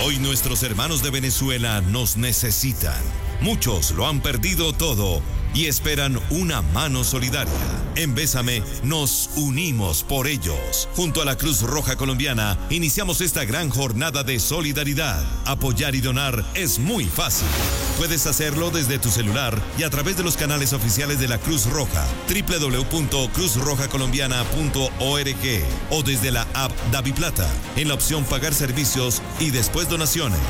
Hoy nuestros hermanos de Venezuela nos necesitan. Muchos lo han perdido todo y esperan una mano solidaria. En Bésame nos unimos por ellos. Junto a la Cruz Roja Colombiana iniciamos esta gran jornada de solidaridad. Apoyar y donar es muy fácil. Puedes hacerlo desde tu celular y a través de los canales oficiales de la Cruz Roja, www.cruzrojacolombiana.org o desde la app DaviPlata, en la opción Pagar servicios y después donaciones.